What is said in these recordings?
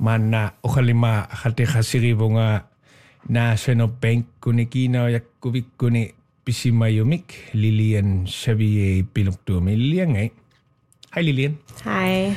Mana okalima hate hasiribunga National Bank kuni kina yakubik kuni pisimayumik Lilian Xavier Piluktumiliang. Hi Lilian. Hi.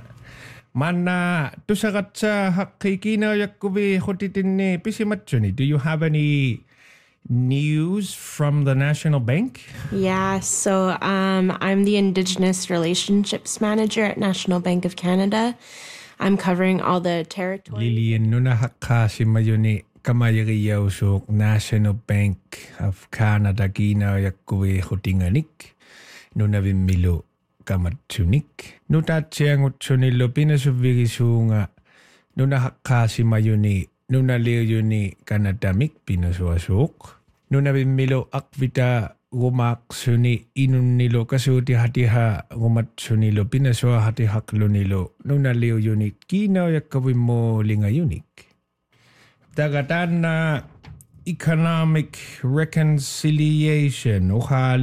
Mana tusagatsa hakikina yakubi hotitini pisimatsuni. Do you have any news from the National Bank? Yeah, so I'm the Indigenous Relationships Manager at National Bank of Canada. I'm covering all the territories. Lilian nuna hakasi mayuni kamayagiyawsuk National Bank of Canada kina yakubi hotinganik nuna vimilo kamatsunik. Nutatsiang utsunilo pinasuvigisunga nuna hakasi mayuni nuna liyuni kanadamik pinasuasuk. Nuna vimilo akvita gumaksuni inunilo kasuti hatiha gumatsunilo pinasua hatihaklunilo nuna liyuni kina yakawimo lingayunik. Tagatana economic reconciliation.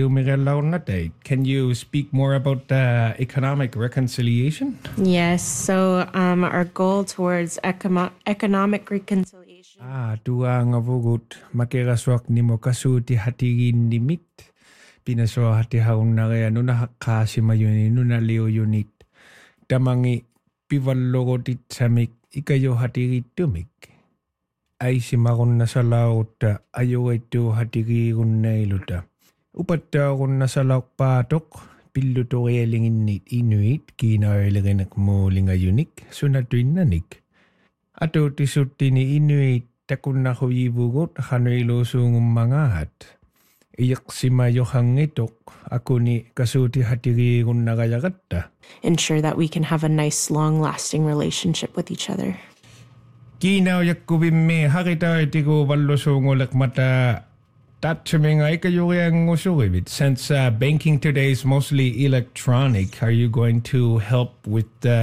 Can you speak more about economic reconciliation? Yes, so our goal towards economic reconciliation. Tua ngavugut makiraswak ni mo kasuti hatigin nimit. Pinaswa hatihaun na kaya nuna hakasi mayuni nuna leo unit. Tamangi pivallogotit samik ikayo hatigit tumik. Ay simakon na sa laot ayaw ito hatigigun na iluta. Upata akong nasa laok patok, piluto kaya lingin inuit, kinailaginak mo lingayunik, sunatuin nanik. Ato tisuti ni inuit, takon na huyibugot, hanoilusong mangahat. Iyak si mayo hangitok, ako ni kasuti hatigigun na kayagata. Ensure that we can have a nice, long-lasting relationship with each other. Kinaw yakubime hakita itigo balosongolak mata tatsuminga ikayuriang usugibit. Since banking today is mostly electronic, are you going to help with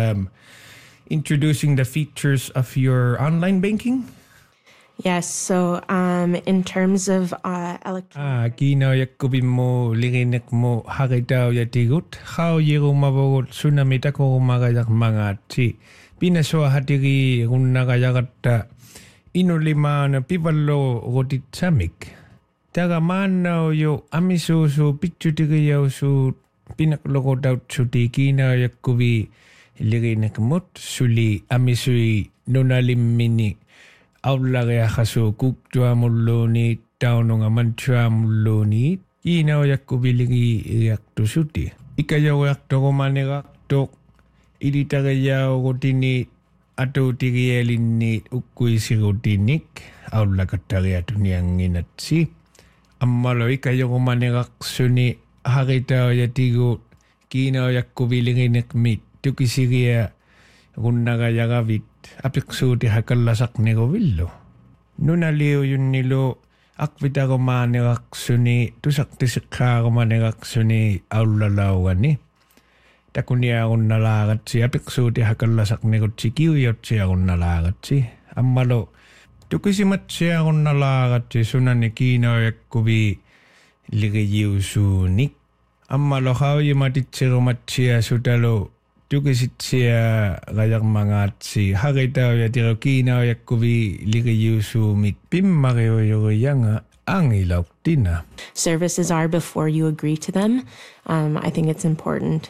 introducing the features of your online banking? Yes, so in terms of electronic... Kinaw yakubimo liginek mo hakita yatigut how yirumabogot tsunami tako umagayak mga ti Pinaswa hatigi gunnagayagata inulima na pipalo goditsamik. Taga manao yo amisusu pichutigiyaw su pinaklogodaw sutikina yakubi liginekamot suli amisui nonalimini aulagaya kasu kuktua muloni taunonga mantua muloni inaw yakubi ligi yaktu suti. Ikayaw yakto kumanegakto Ilitagayaw gotini ato tigiyelini ukkuisi gotinik aulakatariatu niyang inatsi. Ammalo ikayo kumaneraksuni harita yatigo kina yakkubiliginik mit tukisigia gunnagayagavit apiksuti hakalasak negovillo. Nunaliw yun nilo akvita kumaneraksuni tusaktisikha kumaneraksuni aulalawani. Takunia akong nalagat siya piksuti hakalasak ni kutsikiwiyot siya akong nalagat siya. Ammalo, tukisimat siya akong nalagat siya sunan ni kinayak kubi ligayiw sunik. Ammalo, kawi matit siya kumat siya sutalo tukisit siya kayak mangat siya. Hakitaw ya tiro kinayak kubi ligayiw sumit. Pimmakiyo nga ang ilaw tina. Services are before you agree to them. I think it's important.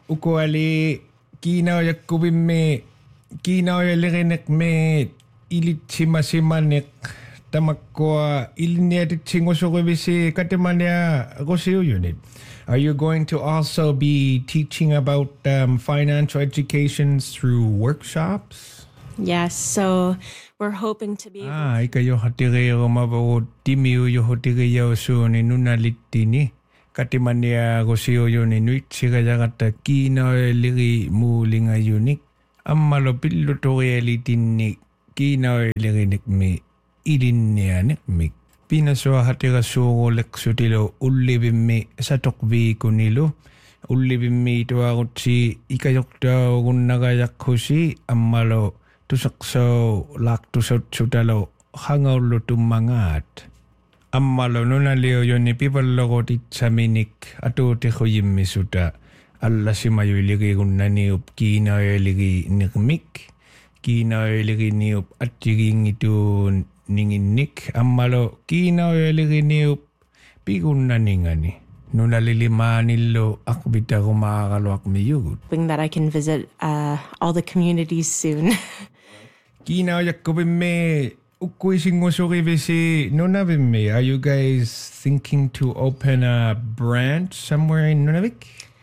Ukuali kinaw yakubime kinaw yaliginek me ilitsimasimanek tamakwa iliniatit singosukubisi katimanya kosiyo unit. Are you going to also be teaching about financial education through workshops? Yes, so we're hoping to be able ikayo hatigayo mabago timiyo yo hatigayo so ni nunalitini. Katimania gosio yun inuit siya kayagata kina ligi muling ayunik. Ammalo piluto realitini kina liginik mi ilinianik mi. Pinaswa hatiga sugo leksutilo ulibimi sa tokbi kunilo. Ulibimi ito akot si ikayokta gunnagayak husi ammalo tusakso laktusot sutalo hangaulo tumangat. Ammalo nuna leo yun ni pipalogotit sa minik ato te huyimmi suta alla si mayo iligi kunna ni upkina iligi nikmik kiinaoiliginiup attigiingituun ninginnik ammalo kiinaoiliginiup pigunnaningani nunalilimaanillu aqvitarumaaqaluaq miyugut. That I can visit all the communities soon. Kiinaojakkupimme ukkuisingussurivisi Nunavimmi. Are you guys thinking to open a branch somewhere in Nunavik?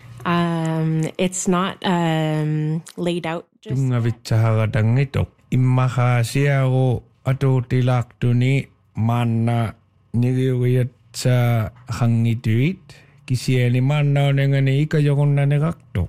It's not laid out just yet. Tungavitsaharatangnitok. Immakasiaru atuutilaaqtuni maanna niriuriatsa hangituit. Kisiani maannaunengani ikajorunnaniqartuq.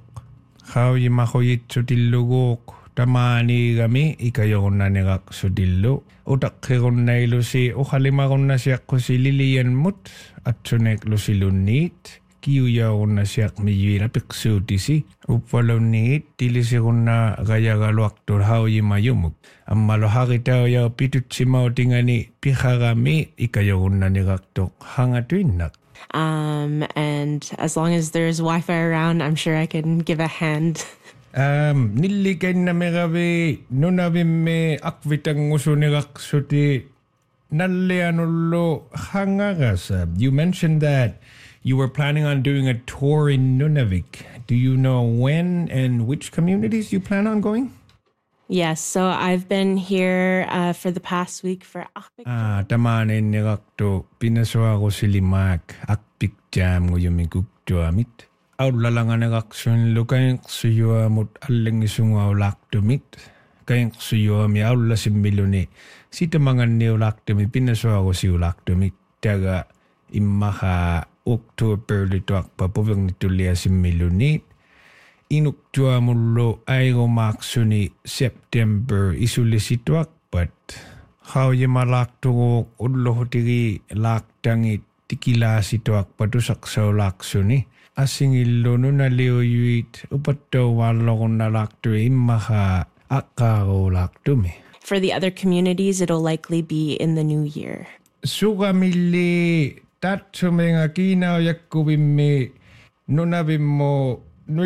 Qaujimaqujitsutilluguuq tamaanigami ikajorunnaniqaqsutillu. Utaqqirunailusi uqalimarunnasiaqqussi lilianmut atsuneqlusilunniit. Kiujarunnasiaq miyuila piqsuutisi. Uppalunniit tilisirunna gayagaluaqtur haujimayumuk. Ammalo haritauja pitutsimautingani piharami ikajorunnaniqartuq hangatuinnaq. And as long as there's Wi-Fi around, I'm sure I can give a hand. Nillikennamiravi Nunavimme aqvitangusuniraqsuti nallianullu hangarasa. You mentioned that you were planning on doing a tour in Nunavik. Do you know when and which communities you plan on going? Yes, so I've been here for the past week for Akpik. Tamanen niraqtu pinasuarusilimaak akpikjaam nguyumikuktuamit. Aulalanganaqsun lukainqsuyuamut allangisungaulaqtumit. Kainqsuyuami aulasimmiluni sitamanganniulaqtumi pinasuarusiulaqtumit. Taga immaha Oktoberlituaqpa puverngitulliasimmilunit. Inuktuamullu airumaaqsuni September isulisituaqpat. Haujimalaqturuuq ulluhutiri laaqtangit tikilaasituaqpa tusaqsaulaaqsuni. Asingillu nunaliuyuit upattauwaallorunnalaaqtui immaha aqqaaruulaaqtumi. For the other communities, it'll likely be in the new year. Suqamilli tatsumenga kiinaojakkuvimmi Nunavimmo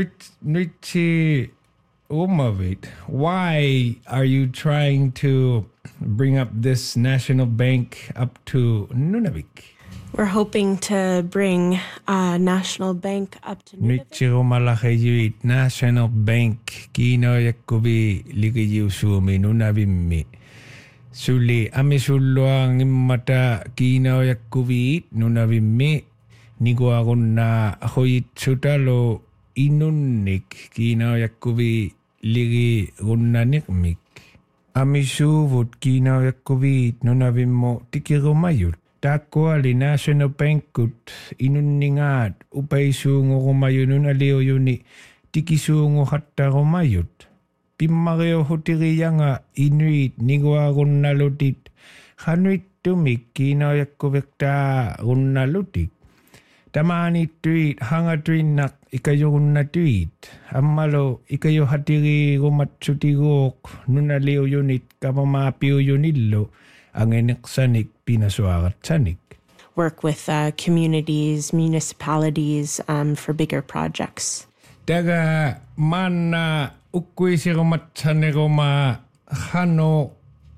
Nuitsi Umavit. Why are you trying to bring up this national bank up to Nunavik? We're hoping to bring a national bank up to Nunavik. Nuitsirumalakayuit National Bank kiinaojakkuvi likijiusuumi Nunavimmi. Suli amisulluang immata kiinaojakkuviit Nunavimmi niguarunna hoyitsutalo inunnik kiinaojakkuvi ligi runnanikmik. Amisuuvut kiinaojakkuviit Nunavimmo tikirumayut. Takkuali National Bankut inunningaat upaisuungurumayunun aliuyuni tikisuunguhattarumayut. Pimmario hutiriyanga inuit niguarunnalutit hanuittumik kiinaojakkuviktaa runnalutik. Tamaanittuit hangatuinnak ikajurunnatuit. Ammalo ikajuhatiri rumatsutiguuq nunaliuyunit kapamaapiuyunillu angeniksanik pinasuaratsanik. Work with communities, municipalities for bigger projects. Taga manna ukkuisirumatsaniruma hano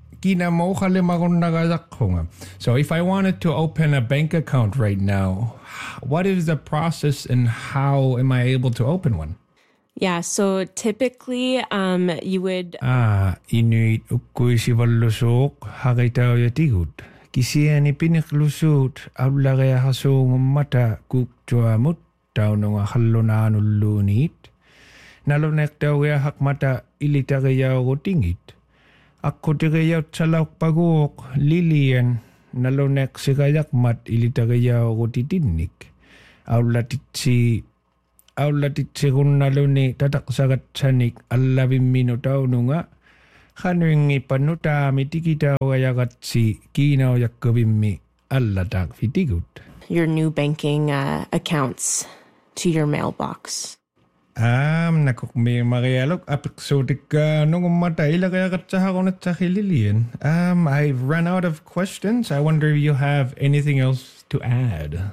kinamauhalimarunnagazaqhunga. So if I wanted to open a bank account right now, what is the process and how am I able to open one? Yeah, so typically you would... Inuit ukkuisivallusuuq haqitaujatigut. Kisiani piniklusuut aulariahasuungummata kuktuamut taununga hallunaanulluniit. Naluneqtaugiahaqmata ilitariaurutingit. Akkutiriautsalauqpaguuq lilian naluneqsigayaqmat ilitariaurutitinnik. Aulatitsirunnaluni tataqsagatsanik allavimminu taununga hanuingi pannutaami tikitaugayagatsi kiinaojakkuvimmi allataqvitigut. Your new banking accounts to your mailbox. Nakukmi marialok apiksutika nungummata ilagayagatsaharunatsahililian. I've run out of questions. I wonder if you have anything else to add.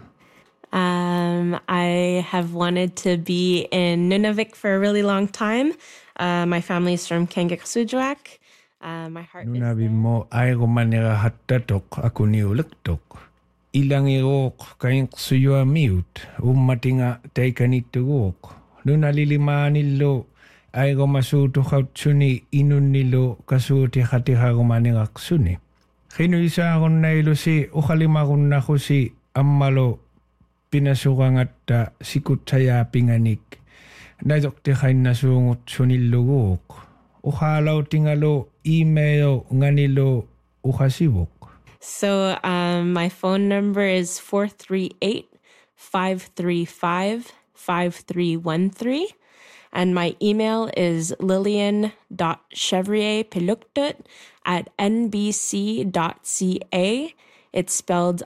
I have wanted to be in Nunavik for a really long time. My family's from Kangiqsujuaq, My heart Nuna is bi there. mo aigo manera hattatok aku niulektok. Ilangirok kain suyua miut. Ummatinga teikanitugok. Nuna lilimaanillo aigo masuutu hautsuni inunnilo kasuuti hatihago maniraksuni. Hinu isaagon nailusi uhalimagunnahusi ammalo pinasurangatta sikutsaya pinganik. Nadokti hainnasungut sunilluguk. Uhalaw tingalo email nganilo uhasibok. So my phone number is 438-535-5313. And my email is lillian.chevrierpiluktet@nbc.ca. It's spelled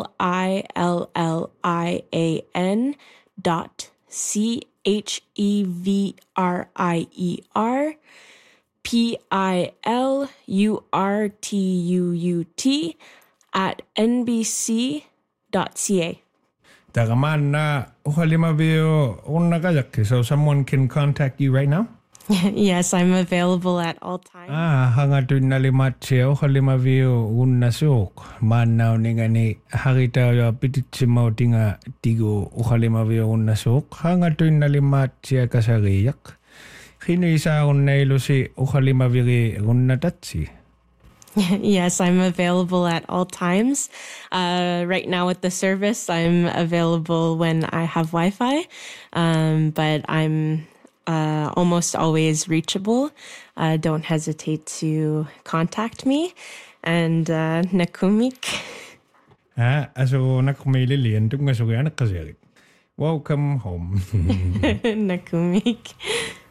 LILLIANCHEVRIERPILUT@nbc.ca. Tagamana uhalimavio unnakajak. So someone can contact you right now? Yes, I'm available at all times. Hangatuin nalimatsia uhalimavio unnasuk. Manaw ningani harita pititsimau tinga tigo uhalimavio unnasuk. Hangatuin nalimatsia kasariyak. Hinu isa unnailusi uhalimaviri unnatatsi. Yes, I'm available at all times. Right now with the service, I'm available when I have Wi-Fi, but I'm almost always reachable. Don't hesitate to contact me. And Nakumik. Also nakumililian tunga suga nakasirik. Welcome home. Nakumik.